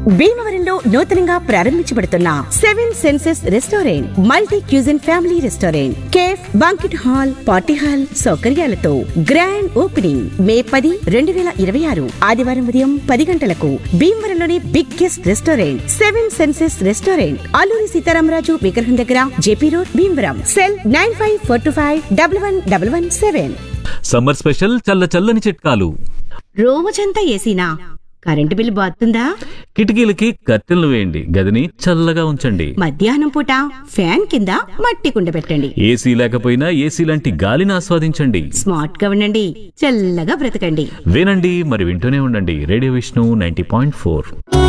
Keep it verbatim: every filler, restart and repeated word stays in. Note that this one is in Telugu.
భీమవరంలో నూతనంగా ప్రారంభించబడుతున్న seven senses restaurant multi cuisine family restaurant cafe banquet hall party hall సౌకర్యాలతో గ్రాండ్ ఓపెనింగ్ మే పది రెండు వేల ఇరవై ఆరు ఆదివారం ఉదయం పది గంటలకు. భీమవరంలోని biggest restaurant seven senses restaurant Alluri Sitaramaraju విగ్రహం దగ్గర JP road Bhimavaram. Cell nine five four two five double one double one seven. Summer special చల్ల చల్లని చిట్కాలు. రోజంతా ఏసీనా? Current bill బాతుందా? కిటికీలకి కర్టెన్లు వేయండి, గదిని చల్లగా ఉంచండి. మధ్యాహ్నం పూట ఫ్యాన్ కింద మట్టి కుండ పెట్టండి. ఏసీ లేకపోయినా ఏసీ లాంటి గాలిని ఆస్వాదించండి. స్మార్ట్ గా ఉండండి, చల్లగా బ్రతకండి. వినండి మరి వింటూనే ఉండండి radio Vishnu ninety point four.